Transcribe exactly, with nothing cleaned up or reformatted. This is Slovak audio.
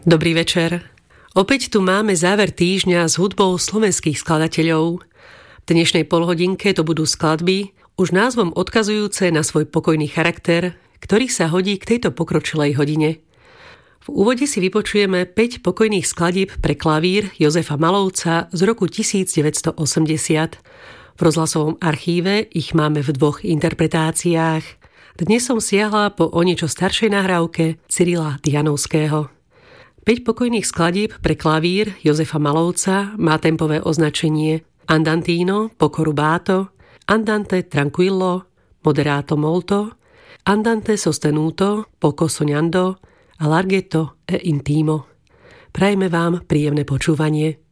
Dobrý večer. Opäť tu máme záver týždňa s hudbou slovenských skladateľov. V dnešnej polhodinke to budú skladby, už názvom odkazujúce na svoj pokojný charakter, ktorý sa hodí k tejto pokročilej hodine. V úvode si vypočujeme päť pokojných skladieb pre klavír Jozefa Malovca z roku devätnásťstoosemdesiat. V rozhlasovom archíve ich máme v dvoch interpretáciách. Dnes som siahla po o niečo staršej nahrávke Cyrila Dianovského. päť pokojných skladieb pre klavír Jozefa Malovca má tempové označenie Andantino poco rubato, Andante tranquillo, moderato molto, Andante sostenuto poco sognando a larghetto e intimo. Prajeme vám príjemné počúvanie.